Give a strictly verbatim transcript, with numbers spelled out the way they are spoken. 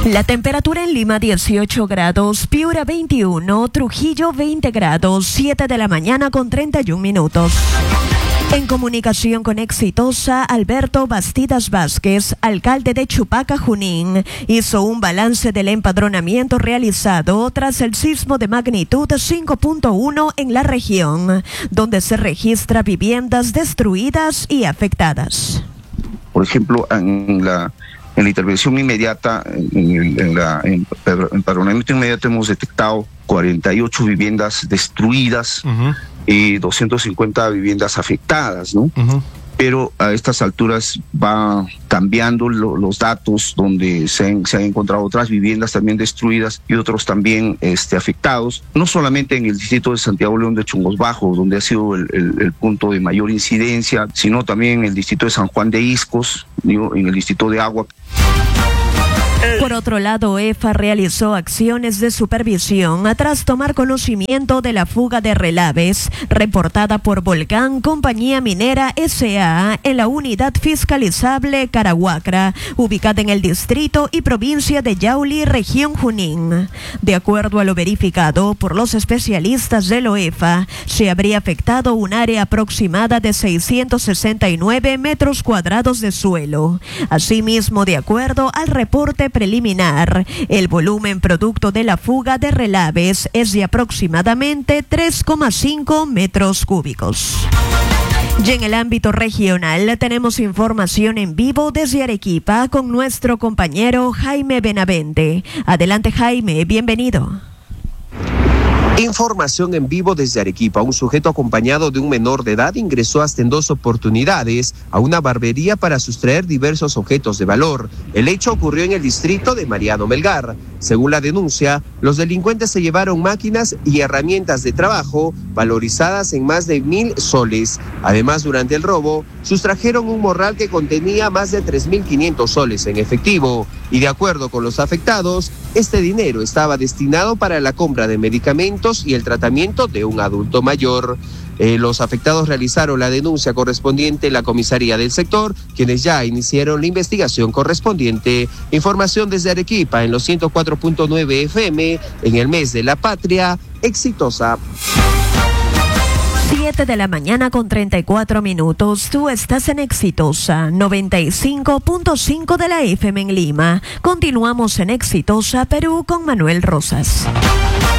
La temperatura en Lima dieciocho grados, Piura veintiuno, Trujillo veinte grados, siete de la mañana con treinta y un minutos. En comunicación con Exitosa, Alberto Bastidas Vázquez, alcalde de Chupaca, Junín, hizo un balance del empadronamiento realizado tras el sismo de magnitud cinco punto uno en la región, donde se registra viviendas destruidas y afectadas. Por ejemplo, en la, en la intervención inmediata, en el en la, en empadronamiento inmediato hemos detectado cuarenta y ocho viviendas destruidas, uh-huh. y doscientas cincuenta viviendas afectadas, ¿no? Uh-huh. Pero a estas alturas va cambiando lo, los datos, donde se han, se han encontrado otras viviendas también destruidas y otros también este, afectados, no solamente en el distrito de Santiago León de Chongos Bajos, donde ha sido el, el, el punto de mayor incidencia, sino también en el distrito de San Juan de Iscos, digo, en el distrito de Agua. Por otro lado, E F A realizó acciones de supervisión tras tomar conocimiento de la fuga de relaves reportada por Volcán Compañía Minera S A en la unidad fiscalizable Carahuacra, ubicada en el distrito y provincia de Yauli, región Junín. De acuerdo a lo verificado por los especialistas del O E F A, se habría afectado un área aproximada de seiscientos sesenta y nueve metros cuadrados de suelo. Asimismo, de acuerdo al reporte preliminar, el volumen producto de la fuga de relaves es de aproximadamente tres coma cinco metros cúbicos. Y en el ámbito regional tenemos información en vivo desde Arequipa con nuestro compañero Jaime Benavente. Adelante, Jaime, bienvenido. Información en vivo desde Arequipa. Un sujeto acompañado de un menor de edad ingresó hasta en dos oportunidades a una barbería para sustraer diversos objetos de valor. El hecho ocurrió en el distrito de Mariano Melgar. Según la denuncia, los delincuentes se llevaron máquinas y herramientas de trabajo valorizadas en más de mil soles. Además, durante el robo, sustrajeron un morral que contenía más de tres mil quinientos soles en efectivo. Y de acuerdo con los afectados, este dinero estaba destinado para la compra de medicamentos y el tratamiento de un adulto mayor. Eh, los afectados realizaron la denuncia correspondiente en la comisaría del sector, quienes ya iniciaron la investigación correspondiente. Información desde Arequipa en los ciento cuatro punto nueve F M en el mes de la patria. Exitosa. siete de la mañana con treinta y cuatro minutos. Tú estás en Exitosa, noventa y cinco punto cinco de la F M en Lima. Continuamos en Exitosa, Perú, con Manuel Rosas.